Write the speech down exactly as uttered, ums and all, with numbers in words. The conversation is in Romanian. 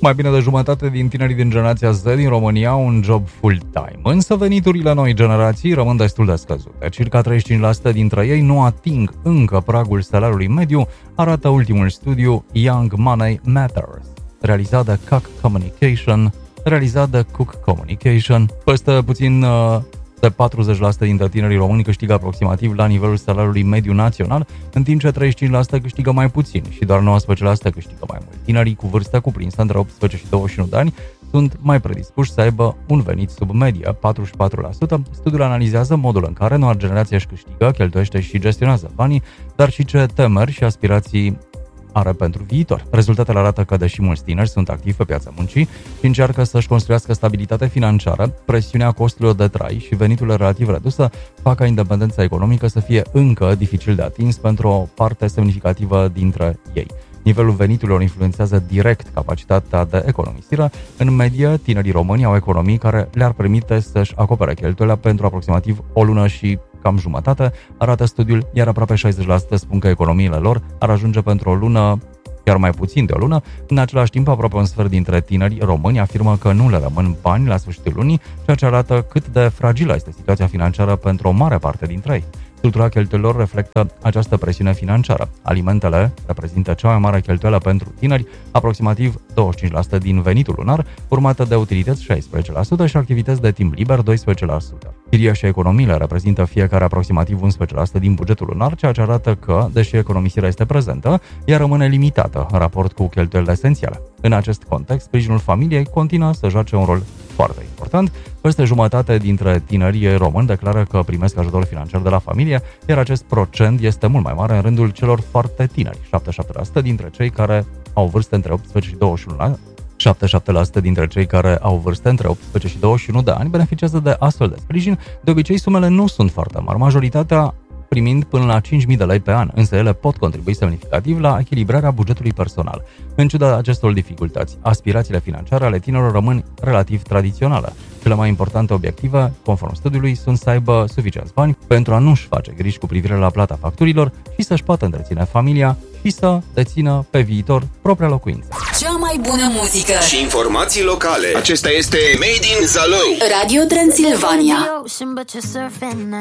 Mai bine de jumătate din tinerii din generația Z din România au un job full-time, însă veniturile noi generații rămân destul de scăzute. Circa treizeci și cinci la sută dintre ei nu ating încă pragul salariului mediu, arată ultimul studiu Young Money Matters, realizat de Cook Communication, realizat de Cook Communication. Peste puțin de patruzeci la sută dintre tinerii români câștigă aproximativ la nivelul salariului mediu național, în timp ce treizeci și cinci la sută câștigă mai puțin și doar nouăsprezece la sută câștigă mai mult. Tinerii cu vârstă cuprinsă între optsprezece și douăzeci și unu de ani sunt mai predispuși să aibă un venit sub medie, patruzeci și patru la sută. Studiul analizează modul în care noua generație își câștigă, cheltuiește și gestionează banii, dar și ce temeri și aspirații are pentru viitor. Rezultatele arată că, deși mulți tineri sunt activi pe piața muncii și încearcă să-și construiască stabilitate financiară, presiunea costurilor de trai și veniturile relativ reduse fac ca independența economică să fie încă dificil de atins pentru o parte semnificativă dintre ei. Nivelul veniturilor influențează direct capacitatea de economisire. În medie, tinerii români au economii care le-ar permite să-și acopere cheltuielile pentru aproximativ o lună și cam jumătate, arată studiul, iar aproape șaizeci la sută spun că economiile lor ar ajunge pentru o lună, chiar mai puțin de o lună. În același timp, aproape un sfert dintre tinerii români afirmă că nu le rămân bani la sfârșitul lunii, ceea ce arată cât de fragilă este situația financiară pentru o mare parte dintre ei. Structura cheltuielilor reflectă această presiune financiară. Alimentele reprezintă cea mai mare cheltuială pentru tineri, aproximativ douăzeci și cinci la sută din venitul lunar, urmată de utilități șaisprezece la sută și activități de timp liber doisprezece la sută. Chiria și economiile reprezintă fiecare aproximativ unsprezece la sută din bugetul lunar, ceea ce arată că, deși economisirea este prezentă, ea rămâne limitată în raport cu cheltuielile esențiale. În acest context, sprijinul familiei continuă să joace un rol foarte important. Peste jumătate dintre tinerii români declară că primesc ajutor financiar de la familie, iar acest procent este mult mai mare în rândul celor foarte tineri, șaptezeci și șapte la sută dintre cei care au vârste între optsprezece și douăzeci și unu ani. șaptezeci și șapte la sută dintre cei care au vârste între optsprezece și douăzeci și unu de ani beneficiază de astfel de sprijin. De obicei, sumele nu sunt foarte mari, majoritatea primind până la cinci mii de lei pe an, însă ele pot contribui semnificativ la echilibrarea bugetului personal. În ciuda acestor dificultăți, aspirațiile financiare ale tinerilor rămân relativ tradiționale. Cele mai importante obiective, conform studiului, sunt să aibă suficienți bani pentru a nu-și face griji cu privire la plata facturilor și să-și poată întreține familia și să dețină pe viitor propria locuință. Cea mai bună muzică și informații locale. Acesta este Made in Zalău. Radio Transilvania.